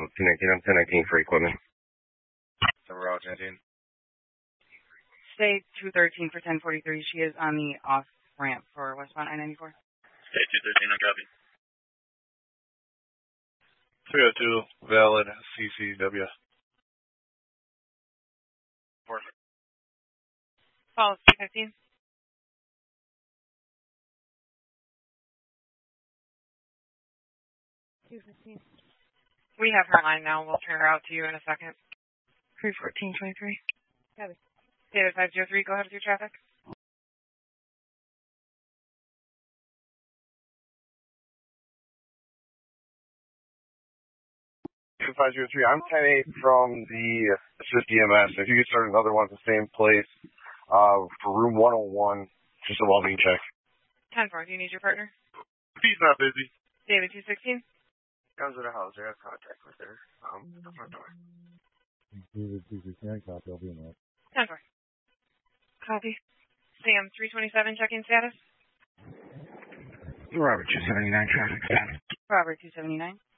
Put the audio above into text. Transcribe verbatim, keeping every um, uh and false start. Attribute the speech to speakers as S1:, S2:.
S1: two nineteen, I'm ten nineteen for equipment.
S2: So we're all ten nineteen.
S3: Stay two thirteen for ten forty-three. She is on the off ramp for westbound I ninety-four.
S2: Stay two thirteen, I copy.
S4: three oh two, valid C C W.
S2: Perfect.
S3: Follow two fifteen. two fifteen. We have her line now. We'll turn her out to you in a second. three fourteen twenty-three. Copy. David five zero three, go ahead with your traffic.
S1: five zero three, I'm ten eight from the Assist E M S. If you could start another one at the same place uh, for room one oh one, just a well-being check.
S3: ten four, do you need your partner?
S1: He's not busy.
S3: David two sixteen.
S1: Comes to the house. I have contact with her. Um, the front door.
S5: David two sixteen, copy. I'll be in there.
S3: ten four. Copy. Sam three twenty-seven, check-in status.
S6: Robert two seventy-nine, traffic status.
S3: Robert two seventy-nine.